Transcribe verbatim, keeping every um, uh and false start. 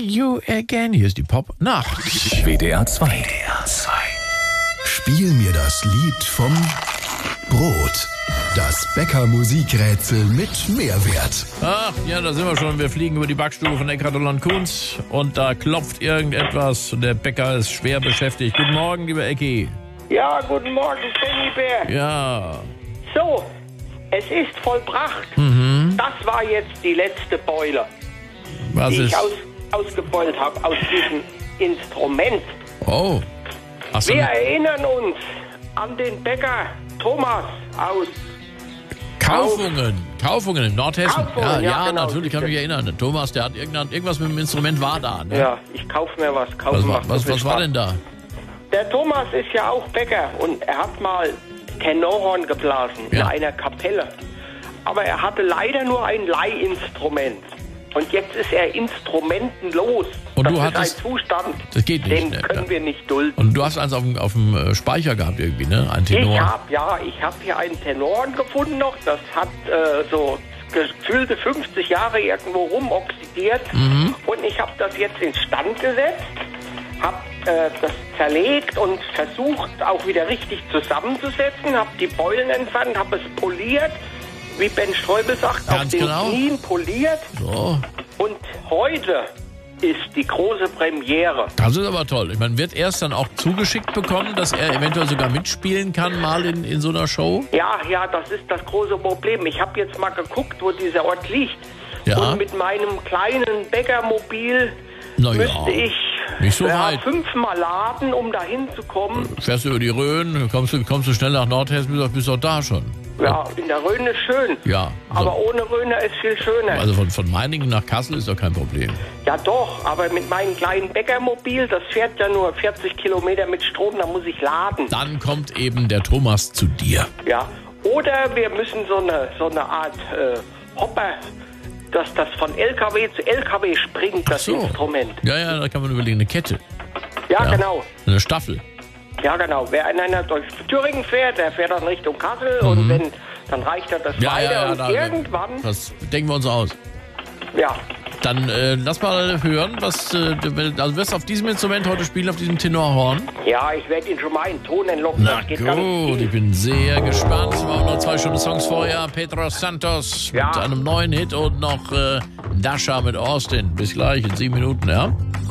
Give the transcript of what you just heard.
you again. Hier ist die Pop-Nacht. W D R zwei. W D R zwei. Spiel mir das Lied vom Brot. Das Bäcker-Musikrätsel mit Mehrwert. Ach, ja, da sind wir schon. Wir fliegen über die Backstube von Eckhard und Kunz und da klopft irgendetwas und der Bäcker ist schwer beschäftigt. Guten Morgen, lieber Ecki. Ja, guten Morgen, Tennybär. Ja. So, es ist vollbracht. Mhm. Das war jetzt die letzte Beule, Was die ist? ich aus, ausgebeult habe aus diesem Instrument. Oh. Ach so, Wir erinnern uns an den Bäcker Thomas aus Kaufungen. Kaufungen in Nordhessen. Kaufungen, ja, ja, ja, genau. natürlich kann ich mich erinnern. Der Thomas, der hat irgendein, irgendwas mit dem Instrument war da. Ne? Ja, ich kauf mir was. Kaufen Was, war, macht so was, viel was war Spaß. denn da? Der Thomas ist ja auch Bäcker und er hat mal Tenorhorn geblasen in Ja. einer Kapelle. Aber er hatte leider nur ein Leihinstrument. Und jetzt ist er instrumentenlos. Und das du ist hattest- ein Zustand, Das geht nicht, den ne? können Ja. wir nicht dulden. Und du hast eins auf dem, auf dem äh, Speicher gehabt irgendwie, ne? Ein Tenor. Ich habe ja, ich habe hier einen Tenorhorn gefunden noch. Das hat äh, so gefühlte fünfzig Jahre irgendwo rumoxidiert. Mhm. Und ich habe das jetzt instand gesetzt, habe äh, das zerlegt und versucht auch wieder richtig zusammenzusetzen, habe die Beulen entfernt, habe es poliert, wie Ben Streubel sagt, Ganz auf den genau. Knien poliert. So. Und heute ist die große Premiere. Das ist aber toll. Ich meine, wird er es dann auch zugeschickt bekommen, dass er eventuell sogar mitspielen kann, mal in, in so einer Show? Ja, ja, das ist das große Problem. Ich habe jetzt mal geguckt, wo dieser Ort liegt. Ja. Und mit meinem kleinen Bäckermobil Na ja, müsste ich nicht so ja, weit. fünfmal laden, um dahin zu kommen. Fährst du über die Rhön, kommst du, kommst du schnell nach Nordhessen, bist du bist doch da schon. Ja, in der Rhöne ist schön. Ja. Aber So. ohne Rhöne ist viel schöner. Also von, von Meiningen nach Kassel ist doch kein Problem. Ja doch, aber mit meinem kleinen Bäckermobil, das fährt ja nur vierzig Kilometer mit Strom, da muss ich laden. Dann kommt eben der Thomas zu dir. Ja. Oder wir müssen so eine, so eine Art äh, Hopper, dass das von L K W zu L K W springt, das So. Instrument. Ja, ja, da kann man überlegen, eine Kette. Ja, Ja. genau. Eine Staffel. Ja, genau. Wer einer durch Thüringen fährt, der fährt dann Richtung Kassel und wenn, dann reicht er das Mhm. Ja, weiter ja, ja. und Da, irgendwann, das denken wir uns aus. ja, Dann äh, lass mal hören, was äh, du will- also wirst du auf diesem Instrument heute spielen, auf diesem Tenorhorn. ja, ich werde ihn schon mal in Ton entlocken. Na Das geht ganz gut, ich easy. bin sehr gespannt. Wir haben noch zwei Stunden Songs vorher. Pedro Santos Ja. mit einem neuen Hit und noch äh, Dasha mit Austin. Bis gleich in sieben Minuten, ja?